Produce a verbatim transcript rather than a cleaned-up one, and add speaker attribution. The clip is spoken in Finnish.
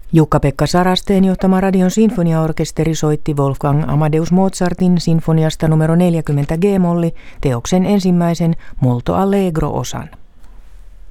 Speaker 1: Jukka-Pekka Sarasteen johtama Radion sinfoniaorkesteri soitti Wolfgang Amadeus Mozartin sinfoniasta numero neljäkymmentä G-molli teoksen ensimmäisen Molto Allegro-osan.